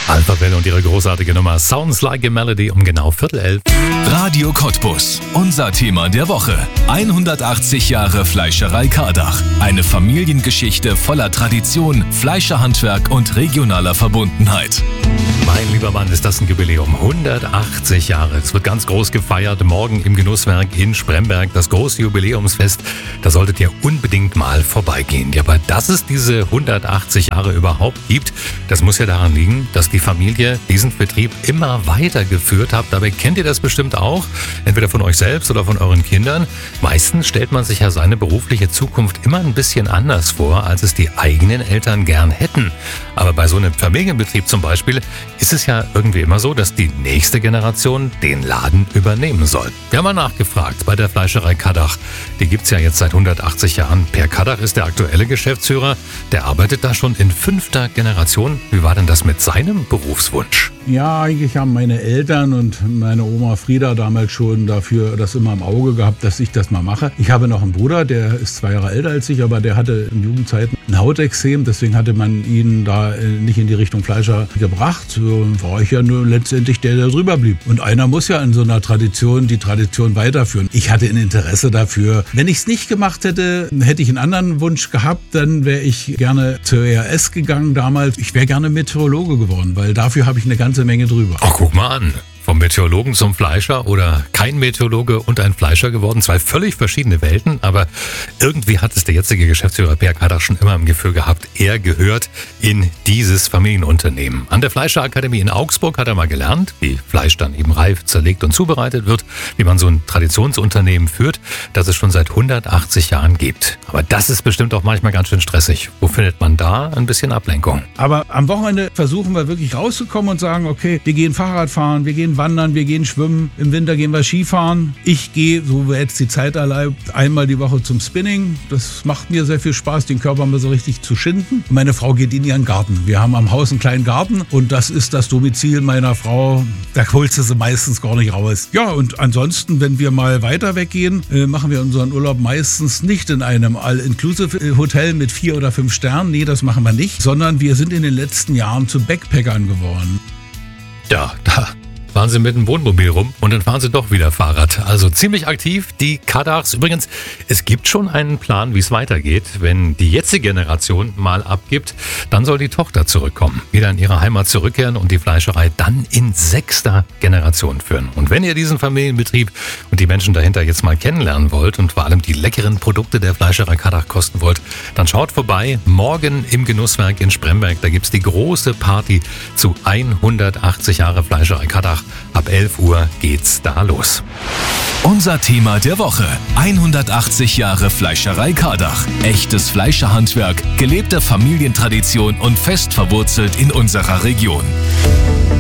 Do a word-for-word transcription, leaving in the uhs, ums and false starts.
Alpha Welle und ihre großartige Nummer Sounds Like a Melody um genau Viertel elf. Radio Cottbus, unser Thema der Woche. hundertachtzig Jahre Fleischerei Kardach. Eine Familiengeschichte voller Tradition, Fleischerhandwerk und regionaler Verbundenheit. Mein lieber Mann, ist das ein Jubiläum. hundertachtzig Jahre. Es wird ganz groß gefeiert. Morgen im Genusswerk in Spremberg. Das große Jubiläumsfest. Da solltet ihr unbedingt mal vorbeigehen. Ja, aber dass es diese hundertachtzig Jahre überhaupt gibt, das muss ja daran liegen, dass die Familie diesen Betrieb immer weitergeführt hat. Dabei kennt ihr das bestimmt auch. Entweder von euch selbst oder von euren Kindern. Meistens stellt man sich ja seine berufliche Zukunft immer ein bisschen anders vor, als es die eigenen Eltern gern hätten. Aber bei so einem Familienbetrieb zum Beispiel ist es ja irgendwie immer so, dass die nächste Generation den Laden übernehmen soll. Wir haben mal nachgefragt bei der Fleischerei Kardach. Die gibt es ja jetzt seit hundertachtzig Jahren. Per Kardach ist der aktuelle Geschäftsführer. Der arbeitet da schon in fünfter Generation. Wie war denn das mit seinem Berufswunsch? Ja, eigentlich haben meine Eltern und meine Oma Frieda damals schon dafür das immer im Auge gehabt, dass ich das mal mache. Ich habe noch einen Bruder, der ist zwei Jahre älter als ich, aber der hatte in Jugendzeiten ein Hautexem. Deswegen hatte man ihn da nicht in die Richtung Fleischer gebracht. So war ich ja nur letztendlich der, der drüber blieb. Und einer muss ja in so einer Tradition die Tradition weiterführen. Ich hatte ein Interesse dafür. Wenn ich es nicht gemacht hätte, hätte ich einen anderen Wunsch gehabt. Dann wäre ich gerne zur E R S gegangen damals. Ich wäre gerne Meteorologe geworden, weil dafür habe ich eine ganze Menge drüber. Ach, guck mal an. Vom Meteorologen zum Fleischer oder kein Meteorologe und ein Fleischer geworden. Zwei völlig verschiedene Welten, aber irgendwie hat es der jetzige Geschäftsführer Per Kardach schon immer im Gefühl gehabt, er gehört in dieses Familienunternehmen. An der Fleischerakademie in Augsburg hat er mal gelernt, wie Fleisch dann eben reif, zerlegt und zubereitet wird, wie man so ein Traditionsunternehmen führt, das es schon seit hundertachtzig Jahren gibt. Aber das ist bestimmt auch manchmal ganz schön stressig. Wo findet man da ein bisschen Ablenkung? Aber am Wochenende versuchen wir wirklich rauszukommen und sagen, okay, wir gehen Fahrrad fahren, wir gehen wandern, wir gehen schwimmen, im Winter gehen wir Skifahren. Ich gehe, so wie jetzt die Zeit erlaubt, einmal die Woche zum Spinning. Das macht mir sehr viel Spaß, den Körper mal so richtig zu schinden. Meine Frau geht in ihren Garten. Wir haben am Haus einen kleinen Garten und das ist das Domizil meiner Frau. Da holst du sie meistens gar nicht raus. Ja, und ansonsten, wenn wir mal weiter weggehen, machen wir unseren Urlaub meistens nicht in einem All-Inclusive-Hotel mit vier oder fünf Sternen. Nee, das machen wir nicht, sondern wir sind in den letzten Jahren zu Backpackern geworden. Ja, da fahren sie mit dem Wohnmobil rum und dann fahren sie doch wieder Fahrrad. Also ziemlich aktiv, die Kardachs. Übrigens, es gibt schon einen Plan, wie es weitergeht. Wenn die jetzige Generation mal abgibt, dann soll die Tochter zurückkommen, wieder in ihre Heimat zurückkehren und die Fleischerei dann in sechster Generation führen. Und wenn ihr diesen Familienbetrieb und die Menschen dahinter jetzt mal kennenlernen wollt und vor allem die leckeren Produkte der Fleischerei Kardach kosten wollt, dann schaut vorbei. Morgen im Genusswerk in Spremberg, da gibt es die große Party zu hundertachtzig Jahre Fleischerei Kardach. Ab elf Uhr geht's da los. Unser Thema der Woche. hundertachtzig Jahre Fleischerei Kardach. Echtes Fleischerhandwerk, gelebte Familientradition und fest verwurzelt in unserer Region.